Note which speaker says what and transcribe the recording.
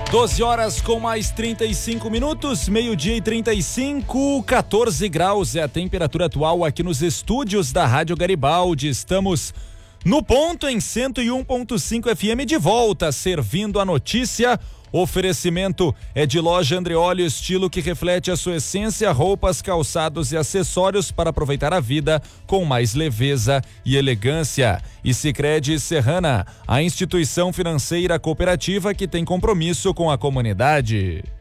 Speaker 1: 12 horas com mais 35 minutos, meio-dia e 35, 14 graus é a temperatura atual aqui nos estúdios da Rádio Garibaldi. Estamos no ponto em 101.5 FM de volta, servindo a notícia. Oferecimento é de Loja Andreoli, estilo que reflete a sua essência, roupas, calçados e acessórios para aproveitar a vida com mais leveza e elegância. E Sicredi Serrana, a instituição financeira cooperativa que tem compromisso com a comunidade.